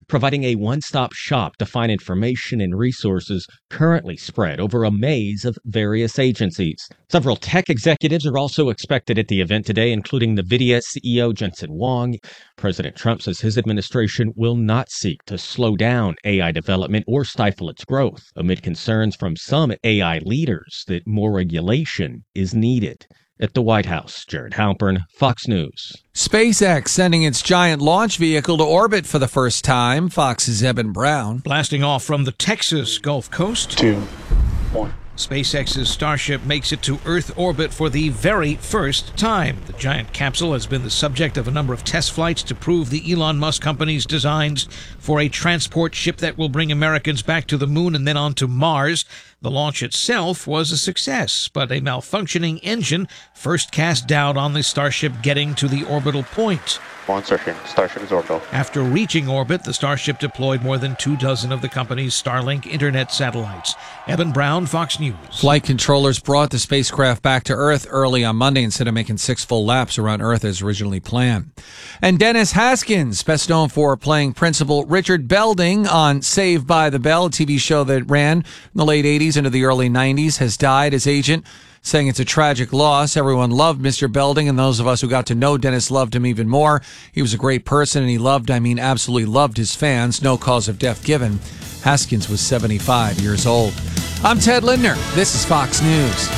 providing a one-stop shop to find information and resources currently spread over a maze of various agencies. Several tech executives are also expected at the event today, including NVIDIA CEO Jensen Huang. President Trump says his administration will not seek to slow down AI development or stifle its growth, amid concerns from some AI leaders that more regulation is needed. At the White House, Jared Halpern, Fox News. SpaceX sending its giant launch vehicle to orbit for the first time. Fox's Evan Brown. Blasting off from the Texas Gulf Coast. 2, 1. SpaceX's Starship makes it to Earth orbit for the very first time. The giant capsule has been the subject of a number of test flights to prove the Elon Musk company's designs for a transport ship that will bring Americans back to the moon and then on to Mars. The launch itself was a success, but a malfunctioning engine first cast doubt on the Starship getting to the orbital point. Insertion. Starship is orbital. After reaching orbit, the Starship deployed more than 24 of the company's Starlink internet satellites. Evan Brown, Fox News. Flight controllers brought the spacecraft back to Earth early on Monday instead of making 6 full laps around Earth as originally planned. And Dennis Haskins, best known for playing Principal Richard Belding on Saved by the Bell, a TV show that ran in the late 80s into the early 90s, has died. His agent saying it's a tragic loss. Everyone loved Mr. Belding, and those of us who got to know Dennis loved him even more. He was a great person, and he absolutely loved his fans. No cause of death given. Haskins was 75 years old. I'm Ted Lindner. This is Fox News.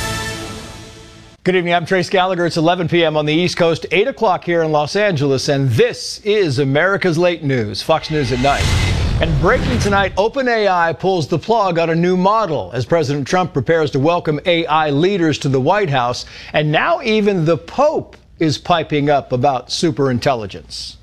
Good evening. I'm Trace Gallagher. It's 11 p.m. on the East Coast, 8 o'clock here in Los Angeles, and this is America's Late News, Fox News at Night. And breaking tonight, OpenAI pulls the plug on a new model as President Trump prepares to welcome AI leaders to the White House. And now even the Pope is piping up about superintelligence.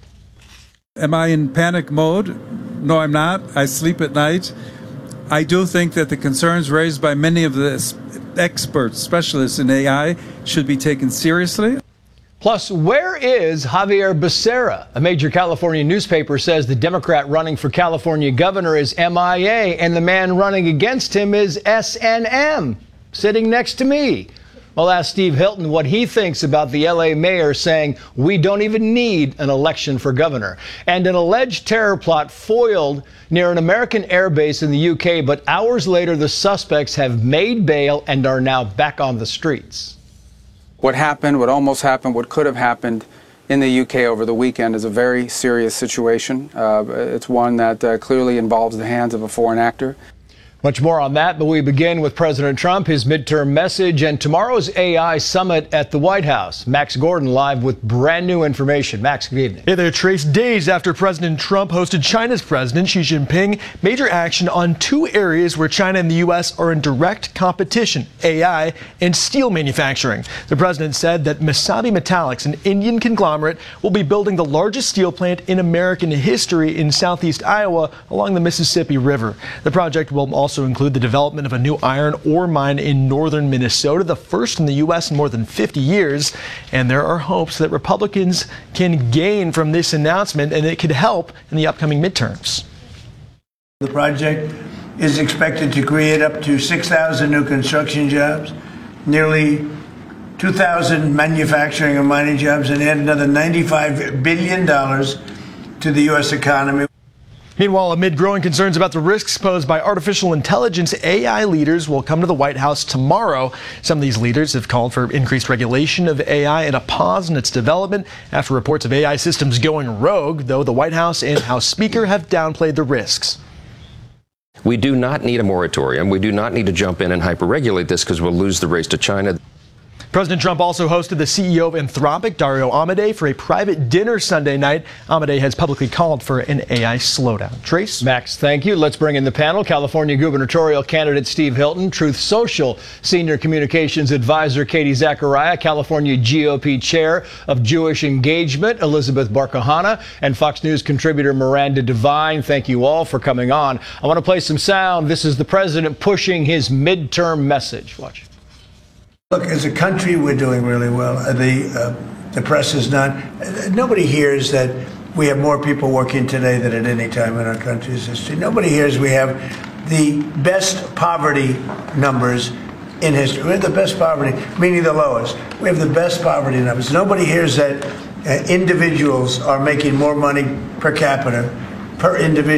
Am I in panic mode? No, I'm not. I sleep at night. I do think that the concerns raised by many of the experts, specialists in AI, should be taken seriously. Plus, where is Javier Becerra? A major California newspaper says the Democrat running for California governor is MIA, and the man running against him is SNM, sitting next to me. I'll ask Steve Hilton what he thinks about the LA mayor saying we don't even need an election for governor. And an alleged terror plot foiled near an American airbase in the UK, but hours later the suspects have made bail and are now back on the streets. What happened, what almost happened, what could have happened in the UK over the weekend is a very serious situation. It's one that clearly involves the hands of a foreign actor. Much more on that, but we begin with President Trump, his midterm message, and tomorrow's AI summit at the White House. Max Gordon live with brand new information. Max, good evening. Hey there, Trace. Days after President Trump hosted China's President Xi Jinping, major action on 2 areas where China and the U.S. are in direct competition, AI and steel manufacturing. The president said that Masabi Metallics, an Indian conglomerate, will be building the largest steel plant in American history in southeast Iowa along the Mississippi River. The project will also include the development of a new iron ore mine in northern Minnesota, the first in the U.S. in more than 50 years. And there are hopes that Republicans can gain from this announcement, and it could help in the upcoming midterms. The project is expected to create up to 6,000 new construction jobs, nearly 2,000 manufacturing and mining jobs, and add another $95 billion to the U.S. economy. Meanwhile, amid growing concerns about the risks posed by artificial intelligence, AI leaders will come to the White House tomorrow. Some of these leaders have called for increased regulation of AI and a pause in its development after reports of AI systems going rogue, though the White House and House Speaker have downplayed the risks. We do not need a moratorium. We do not need to jump in and hyper-regulate this because we'll lose the race to China. President Trump also hosted the CEO of Anthropic, Dario Amodei, for a private dinner Sunday night. Amodei has publicly called for an AI slowdown. Trace? Max, thank you. Let's bring in the panel. California gubernatorial candidate Steve Hilton, Truth Social senior communications advisor Katie Zachariah, California GOP chair of Jewish Engagement Elizabeth Barkahana, and Fox News contributor Miranda Devine. Thank you all for coming on. I want to play some sound. This is the president pushing his midterm message. Watch. Look, as a country, we're doing really well. The press is not. Nobody hears that we have more people working today than at any time in our country's history. Nobody hears we have the best poverty numbers in history. We have the best poverty, meaning the lowest. We have the best poverty numbers. Nobody hears that individuals are making more money per capita, per individual.